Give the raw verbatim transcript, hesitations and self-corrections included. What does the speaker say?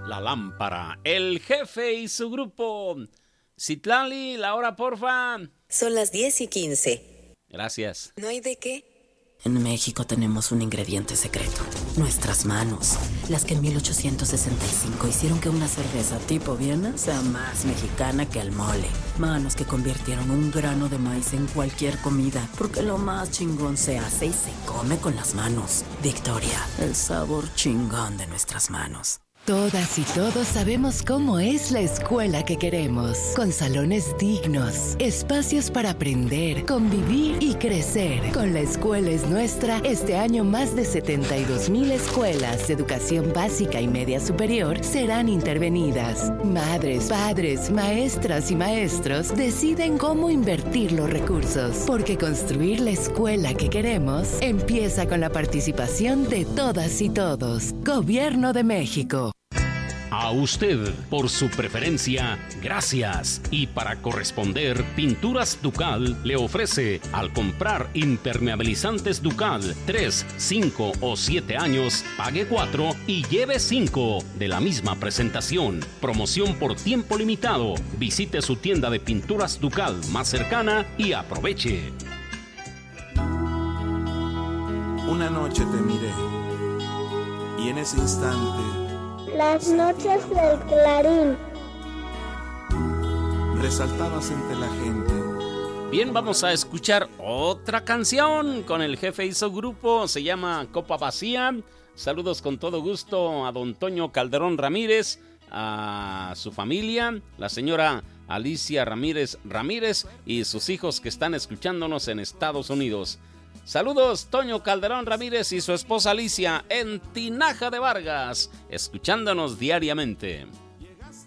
la lámpara, el jefe y su grupo. Citlali, la hora, porfa. Son las diez y quince. Gracias. ¿No hay de qué? En México tenemos un ingrediente secreto. Nuestras manos. Las que en mil ochocientos sesenta y cinco hicieron que una cerveza tipo Viena sea más mexicana que el mole. Manos que convirtieron un grano de maíz en cualquier comida. Porque lo más chingón se hace y se come con las manos. Victoria, el sabor chingón de nuestras manos. Todas y todos sabemos cómo es la escuela que queremos, con salones dignos, espacios para aprender, convivir y crecer. Con La Escuela es Nuestra, este año más de setenta y dos mil escuelas de educación básica y media superior serán intervenidas. Madres, padres, maestras y maestros deciden cómo invertir los recursos, porque construir la escuela que queremos empieza con la participación de todas y todos. Gobierno de México. A usted, por su preferencia, gracias. Y para corresponder, Pinturas Ducal le ofrece, al comprar impermeabilizantes Ducal tres, cinco o siete años, pague cuatro y lleve cinco de la misma presentación. Promoción por tiempo limitado. Visite su tienda de Pinturas Ducal más cercana y aproveche. Una noche te miré y en ese instante las noches del Clarín resaltabas entre la gente. Bien, vamos a escuchar otra canción con el jefe y su grupo. Se llama Copa Vacía. Saludos con todo gusto a don Toño Calderón Ramírez, a su familia, la señora Alicia Ramírez Ramírez y sus hijos que están escuchándonos en Estados Unidos. Saludos, Toño Calderón Ramírez y su esposa Alicia en Tinaja de Vargas, escuchándonos diariamente.